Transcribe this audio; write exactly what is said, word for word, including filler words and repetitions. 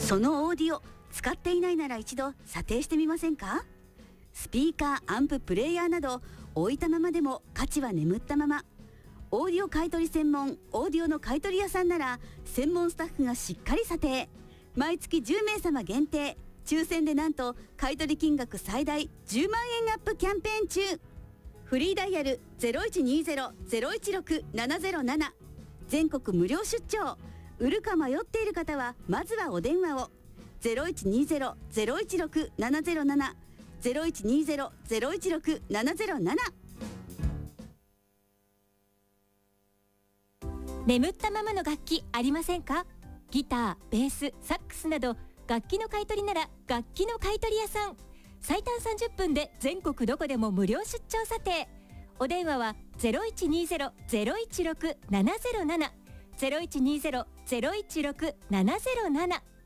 そのオーディオ使っていないなら一度査定してみませんか？スピーカー、アンプ、プレイヤーなど置いたままでも価値は眠ったまま。オーディオ買取専門オーディオの買取屋さんなら専門スタッフがしっかり査定。毎月じゅうめいさま限定、抽選でなんと買取金額最大じゅうまんえんアップキャンペーン中。フリーダイヤル ゼロいちにゼロ ゼロいちろく ななゼロなな、全国無料出張。売るか迷っている方はまずはお電話を。 ゼロいちにゼロ ゼロいちろく ななゼロなな ゼロいちにゼロ ゼロいちろく ななゼロなな。 眠ったままの楽器ありませんか？ギター、ベース、サックスなど楽器の買い取りなら楽器の買い取り屋さん。最短さんじゅっぷんで全国どこでも無料出張査定。お電話は ゼロいちにゼロ ゼロいちろく ななゼロなな ゼロいちにゼロ ゼロいちろく ななゼロなな。